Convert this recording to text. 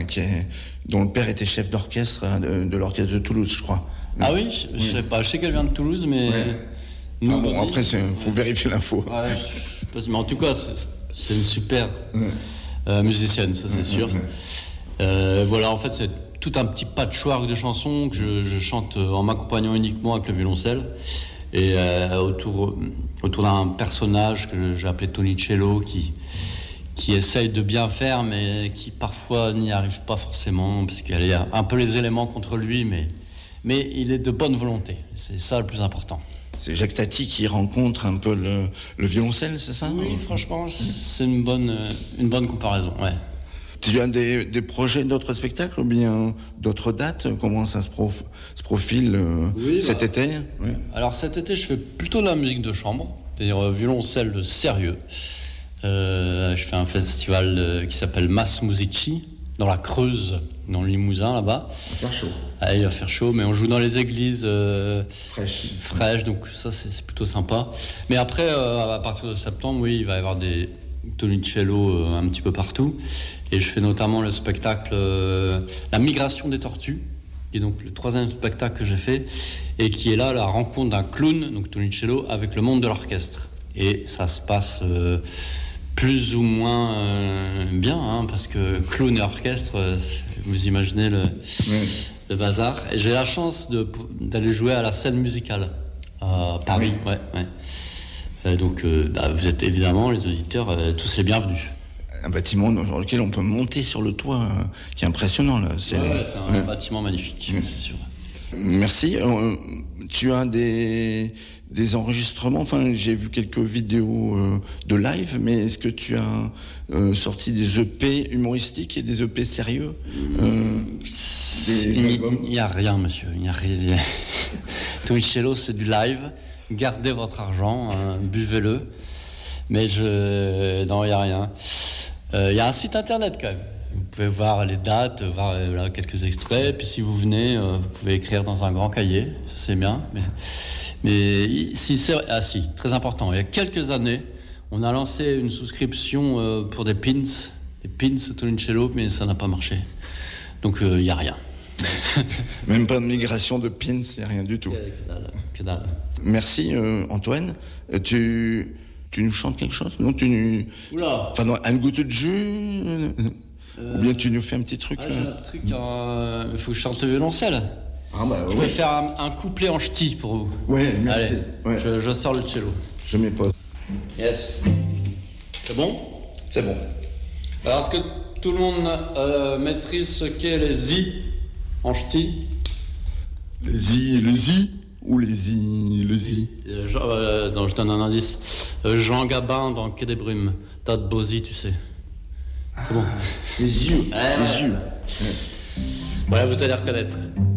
dont le père était chef d'orchestre de l'orchestre de Toulouse, je crois. Ah oui, je sais pas. Je sais qu'elle vient de Toulouse, mais... Nous, après, faut vérifier l'info. Ouais, mais en tout cas, c'est une super musicienne, ça c'est sûr. Voilà, en fait, c'est tout un petit patchwork de chansons que je chante en m'accompagnant uniquement avec le violoncelle. Et autour d'un personnage que j'ai appelé Tonicello, qui essaye de bien faire, mais qui parfois n'y arrive pas forcément, parce qu'il y a un peu les éléments contre lui, mais il est de bonne volonté. C'est ça le plus important. C'est Jacques Tati qui rencontre un peu le violoncelle, c'est ça? Oui, franchement, c'est une bonne comparaison, ouais. Tu as des projets d'autres spectacles ou bien d'autres dates? Comment ça se profile cet été? Oui. Alors cet été, je fais plutôt de la musique de chambre, c'est-à-dire violoncelle sérieux. Je fais un festival qui s'appelle Mas Musici, dans la Creuse, dans le Limousin, là-bas. Il va faire chaud. Ah, il va faire chaud, mais on joue dans les églises fraîches, donc ça, c'est plutôt sympa. Mais après, à partir de septembre, oui, il va y avoir des Tonicello un petit peu partout. Et je fais notamment le spectacle La Migration des Tortues, qui est donc le 3e spectacle que j'ai fait, et qui est là la rencontre d'un clown, donc Tonicello, avec le monde de l'orchestre. Et ça se passe plus ou moins bien, parce que clown et orchestre, vous imaginez le bazar. Et j'ai la chance d'aller jouer à la Scène Musicale à Paris. Ouais. Donc vous êtes évidemment, les auditeurs, tous les bienvenus. Un bâtiment dans lequel on peut monter sur le toit, qui est impressionnant là. C'est un bâtiment magnifique, c'est sûr. Merci. Tu as des enregistrements, enfin j'ai vu quelques vidéos de live, mais est-ce que tu as sorti des EP humoristiques et des EP sérieux? Il n'y a rien, monsieur, il n'y a rien. Tonicello, c'est du live, gardez votre argent, buvez-le, mais non, il n'y a rien. Il y a un site internet quand même. Vous pouvez voir les dates, voir quelques extraits. Puis si vous venez, vous pouvez écrire dans un grand cahier. C'est bien. Mais si, très important. Il y a quelques années, on a lancé une souscription pour des pins Tonicello, mais ça n'a pas marché. Donc il n'y a rien. Même pas de migration de pins, il n'y a rien du tout. Que dalle. Merci Antoine. Tu nous chantes quelque chose? Non, Oula. Pardon, un goutte de jus ou bien tu nous fais un petit truc? J'ai un truc, il faut que je chante le violoncelle. Je vais faire un couplet en ch'ti pour vous. Oui, merci. Allez, je sors le cello. Je mets pas. Yes. C'est bon? C'est bon. Alors, est-ce que tout le monde maîtrise ce qu'est les i en ch'ti? Les i ou les i? Je donne un indice. Jean Gabin dans Quai des Brumes. T'as de beaux i, tu sais. C'est bon. Les yeux. Ouais, vous allez reconnaître.